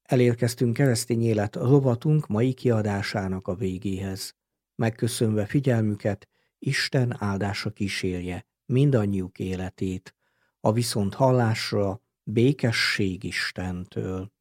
Elérkeztünk Keresztény Élet rovatunk mai kiadásának a végéhez. Megköszönve figyelmüket, Isten áldása kísérje mindannyiuk életét. A viszonthallásra békesség Istentől.